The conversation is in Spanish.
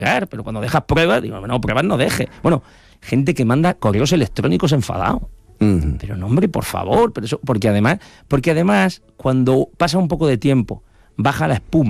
pero cuando dejas pruebas, digo, no, pruebas no dejes. Bueno, gente que manda correos electrónicos enfadados. Pero no, hombre, por favor, pero eso, porque además, cuando pasa un poco de tiempo, baja la espuma,